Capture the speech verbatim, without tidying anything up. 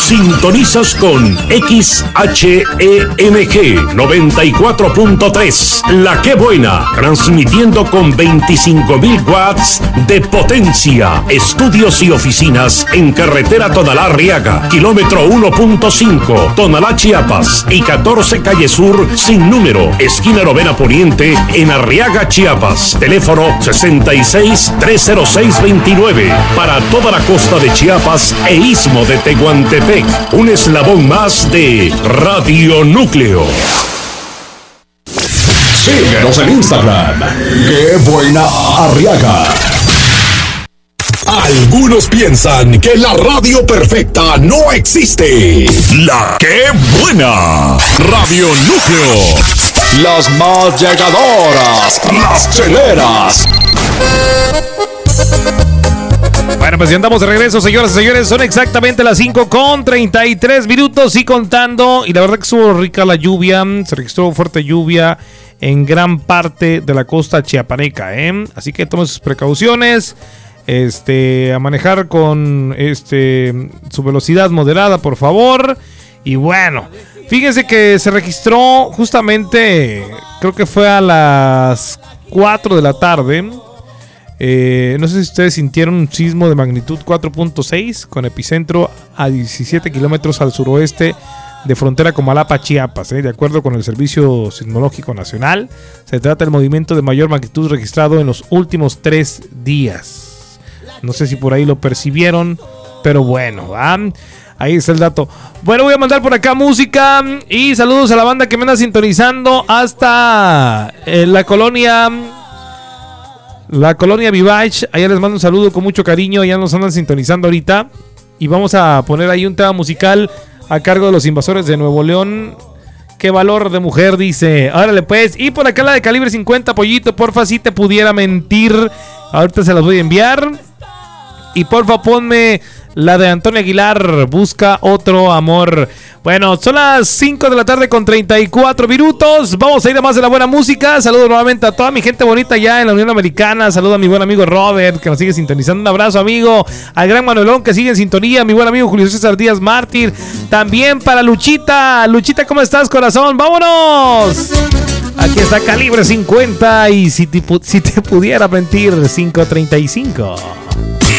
Sintonizas con X H E M G noventa y cuatro punto tres, La Que Buena, transmitiendo con veinticinco mil watts de potencia. Estudios y oficinas en carretera Tonalá-Arriaga, kilómetro uno punto cinco, Tonalá, Chiapas, y catorce Calle Sur, sin número, esquina Novena Poniente, en Arriaga, Chiapas. Teléfono sesenta y seis, trescientos seis, veintinueve. Para toda la costa de Chiapas e istmo de Tehuantepec. Un eslabón más de Radio Núcleo. Síguenos en Instagram. ¡Qué buena Arriaga! Algunos piensan que la radio perfecta no existe. La Que Buena Radio Núcleo. Las más llegadoras, las cheleras. Bueno, pues ya andamos de regreso, señoras y señores. Son exactamente las cinco con treinta y tres minutos y contando. Y la verdad que estuvo rica la lluvia. Se registró fuerte lluvia en gran parte de la costa chiapaneca, ¿eh? Así que tomen sus precauciones. Este, a manejar con este su velocidad moderada, por favor. Y bueno, fíjense que se registró justamente, creo que fue a las cuatro de la tarde. Eh, no sé si ustedes sintieron un sismo de magnitud cuatro punto seis con epicentro a diecisiete kilómetros al suroeste de frontera Comalapa, Chiapas, ¿eh? De acuerdo con el Servicio Sismológico Nacional, se trata del movimiento de mayor magnitud registrado en los últimos tres días. No sé si por ahí lo percibieron, pero bueno, ¿va? Ahí está el dato. Bueno, voy a mandar por acá música y saludos a la banda que me anda sintonizando hasta eh, la colonia... La colonia Vivage. Allá les mando un saludo con mucho cariño. Ya nos andan sintonizando ahorita. Y vamos a poner ahí un tema musical a cargo de los Invasores de Nuevo León. Qué valor de mujer, dice. Órale pues. Y por acá la de Calibre cincuenta, Pollito, porfa, si te pudiera mentir. Ahorita se las voy a enviar. Y porfa, ponme la de Antonio Aguilar, Busca Otro Amor. Bueno, son las cinco de la tarde con treinta y cuatro minutos. Vamos a ir a más de la buena música. Saludos nuevamente a toda mi gente bonita ya en la Unión Americana. Saludo a mi buen amigo Robert, que nos sigue sintonizando. Un abrazo, amigo. Al gran Manuelón, que sigue en sintonía. Mi buen amigo Julio César Díaz Mártir. También para Luchita. Luchita, ¿cómo estás, corazón? ¡Vámonos! Aquí está Calibre cincuenta. Y si te, si te pudiera mentir, cinco treinta y cinco.